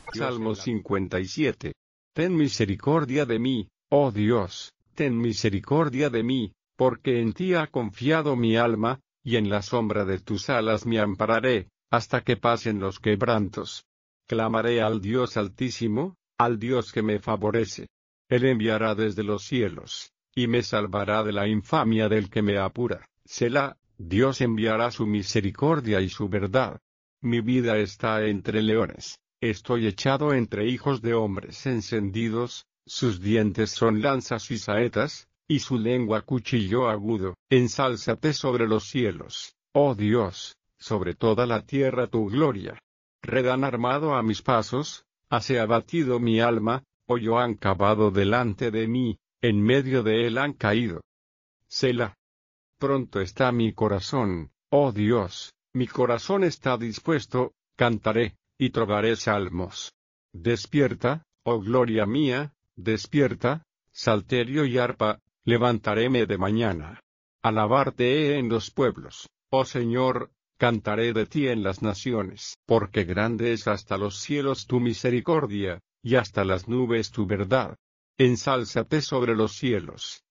Salmo 57. Ten misericordia de mí, oh Dios, ten misericordia de mí, porque en ti ha confiado mi alma, y en la sombra de tus alas me ampararé, hasta que pasen los quebrantos. Clamaré al Dios Altísimo, al Dios que me favorece. Él enviará desde los cielos, y me salvará de la infamia del que me apura. Selah, Dios enviará su misericordia y su verdad. Mi vida está entre leones, estoy echado entre hijos de hombres encendidos, sus dientes son lanzas y saetas, y su lengua cuchillo agudo. Ensálzate sobre los cielos, oh Dios, sobre toda la tierra tu gloria. Red han armado a mis pasos, hase abatido mi alma, hoyo han cavado delante de mí, en medio de él han caído. Selah. Pronto está mi corazón, oh Dios, mi corazón está dispuesto, cantaré, y trovaré salmos. Despierta, oh gloria mía, despierta, salterio y arpa, levantaréme de mañana. Alabarte he en los pueblos, oh Señor, cantaré de ti en las naciones. Porque grande es hasta los cielos tu misericordia, y hasta las nubes tu verdad. Ensálzate sobre los cielos,